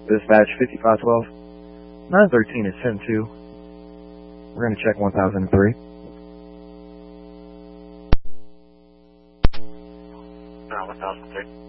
Dispatch 5512. 913 is 10-2. We're going to check 1003. No, 1003.